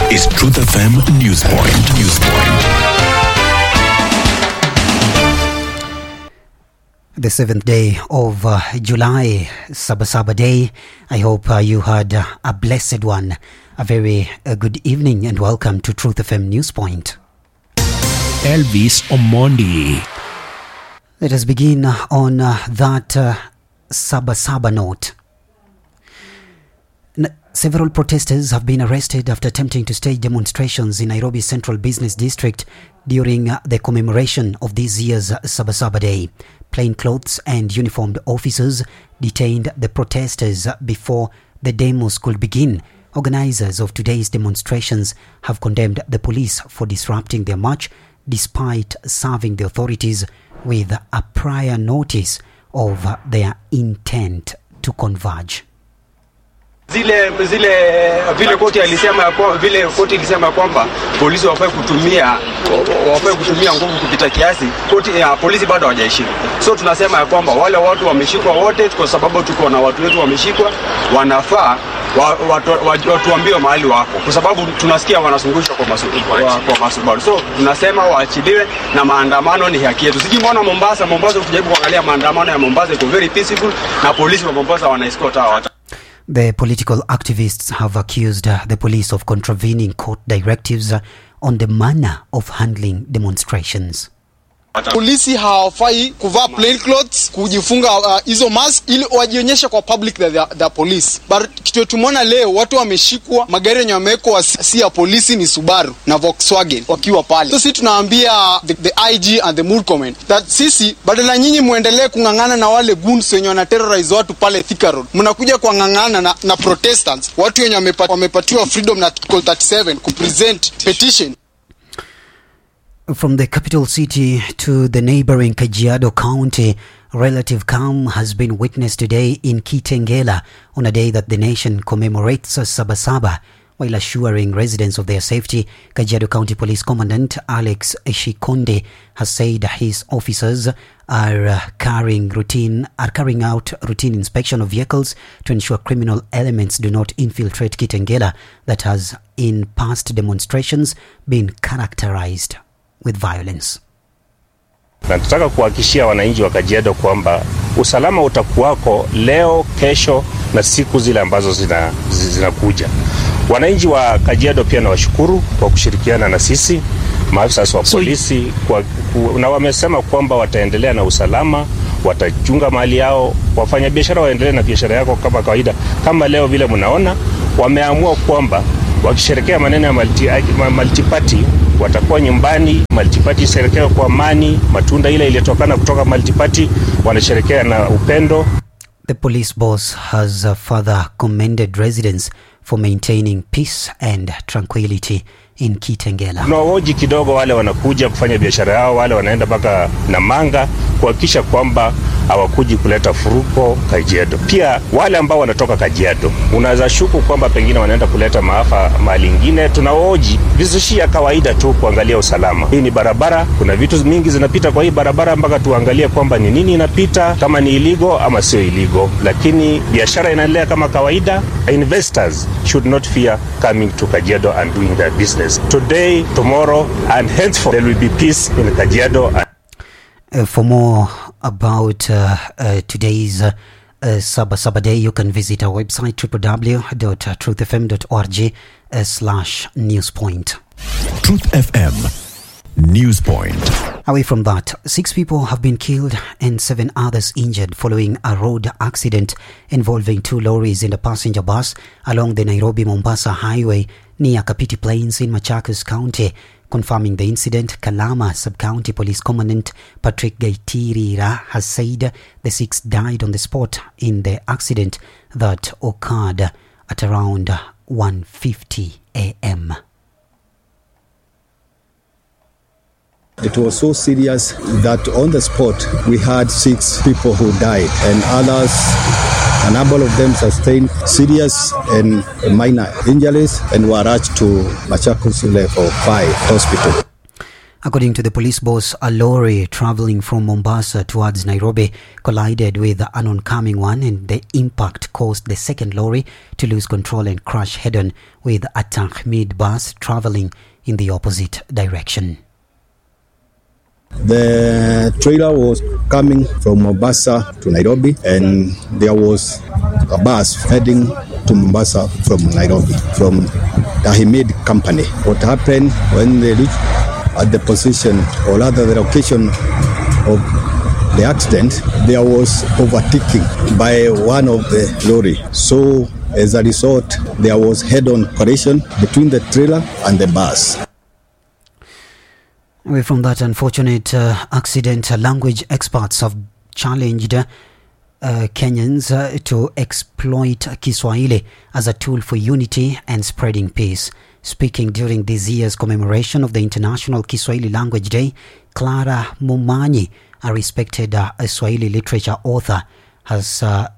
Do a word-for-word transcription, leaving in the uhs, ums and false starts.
is Truth F M Newspoint. Newspoint. The seventh day of uh, July, Sabasaba Day. I hope uh, you had uh, a blessed one. A very uh, good evening and welcome to Truth F M Newspoint. Elvis Omondi. Let us begin on uh, that uh, Sabasaba note. N- several protesters have been arrested after attempting to stage demonstrations in Nairobi Central Business District during uh, the commemoration of this year's uh, Sabasaba Day. Plainclothes and uniformed officers detained the protesters before the demos could begin. Organizers of today's demonstrations have condemned the police for disrupting their march despite serving the authorities with a prior notice of their intent to converge. Zile zile vile koti alisema kwa vile koti ilisema kwamba polisi wafai kutumia wafai kutumia nguvu kupita kiasi, koti ya polisi bado hawajaheshimu. So tunasema ya kwamba wale watu wameshikwa wote, kwa sababu tuko na watu wetu wameshikwa, wanafaa watu watuambiwe mahali wako, kwa sababu tunasikia wanazungushwa kwa masubaru kwa masubaru. So tunasema waachiliwe, na maandamano ni haki yetu. Siji mbona Mombasa Mombasa ukijaribu kuangalia maandamano ya Mombasa iko very peaceful, na polisi wa Mombasa wana escort hao. The political activists have accused uh, the police of contravening court directives uh, on the manner of handling demonstrations. Polisi hawafai kuvaa plain clothes, kujifunga hizo uh, mask ili wajionyeshe kwa public that they are, they are police. But kitu tumeona leo watu wameshikwa, magari yenye wamewekwa si ya polisi ni Subaru na Volkswagen wakiwa pale. So sisi tunaambia the, the I G and the Murkomen that sisi badala nyinyi muendelee kungangana na wale goons wenye wana terrorize watu pale Thika Road, mnakuja kuangangana na, na protestants, watu wenye wamepat, wamepatiwa freedom na Article thirty-seven ku present petition. From the capital city to the neighboring Kajiado County, relative calm has been witnessed today in Kitengela on a day that the nation commemorates Sabasaba. While assuring residents of their safety, Kajiado County Police Commandant Alex Shikonde has said his officers are uh, carrying routine are carrying out routine inspection of vehicles to ensure criminal elements do not infiltrate Kitengela that has in past demonstrations been characterized with violence. Na tutaka kuhakikishia wananchi wa Kajiado kwamba usalama utakuwako leo, kesho na siku zile ambazo zina zinakuja. Wananchi wa Kajiado pia na washukuru kwa kushirikiana na sisi maafisa wa polisi kwa, ku, na wamesema kwamba wataendelea na usalama, watachunga mali yao, wafanya biashara waendelee na biashara yao kama kawaida. Kama leo vile mnaona wameamua kwamba wakisherekea maneno ya multi, multi party watakuwa nyumbani, multiparty sherekea kwa amani, matunda ile iliyotokana kutoka multiparty wanasherekea na upendo. The police boss has uh, further commended residents for maintaining peace and tranquility in Kitengela. Tunawahoji kidogo wale wanakuja kufanya biashara yao, wale wanaenda mpaka Namanga kuhakikisha kwamba hawakuji kuleta furuko Kajiado. Pia wale ambao wanatoka Kajiado, unaweza shuku kwamba pengine wanaenda kuleta maafa mahali ingine. Tunawahoji vizushia kawaida tu kuangalia usalama. Hii ni barabara, kuna vitu mingi zinapita kwa hii barabara mpaka tuangalie kwamba ni nini inapita, kama ni illegal ama sio illegal. Lakini biashara inaendelea kama kawaida. Investors should not fear coming to Kajiado and doing their business. Today, tomorrow and henceforth there will be peace in Kajiado. Uh, for more about uh, uh, today's uh, uh, Sabasaba Day, you can visit our website w w w dot truth f m dot org uh, slash newspoint. Truth F M Newspoint. Away from that, six people have been killed and seven others injured following a road accident involving two lorries and a passenger bus along the Nairobi-Mombasa highway near Kapiti Plains in Machakos County. Confirming the incident, Kalama Sub-County Police Commandant Patrick Gaitirira has said the six died on the spot in the accident that occurred at around one fifty a m It was so serious that on the spot we had six people who died and others, a number of them sustained serious and minor injuries and were rushed to Machakos Level five Hospital. According to the police boss, a lorry traveling from Mombasa towards Nairobi collided with an oncoming one, and the impact caused the second lorry to lose control and crash head-on with a Tahmid bus traveling in the opposite direction. The trailer was coming from Mombasa to Nairobi, and there was a bus heading to Mombasa from Nairobi, from the Tahmid company. What happened when they reached at the position, or rather the location of the accident, there was overtaking by one of the lorry. So as a result, there was head-on collision between the trailer and the bus. Away from that unfortunate uh, accident, uh, language experts have challenged uh, Kenyans uh, to exploit Kiswahili as a tool for unity and spreading peace. Speaking during this year's commemoration of the International Kiswahili Language Day, Clara Mumanyi, a respected uh, Swahili literature author, has uh,